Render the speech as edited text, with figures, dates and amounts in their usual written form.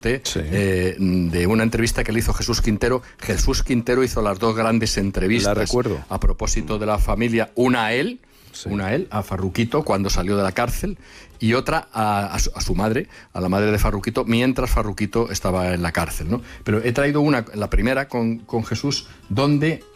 de una entrevista que le hizo Jesús Quintero. Jesús Quintero hizo las dos grandes entrevistas a propósito de la familia, una a él, a Farruquito, cuando salió de la cárcel, y otra a su madre, a la madre de Farruquito, mientras Farruquito estaba en la cárcel, ¿no? Pero he traído la primera con Jesús, donde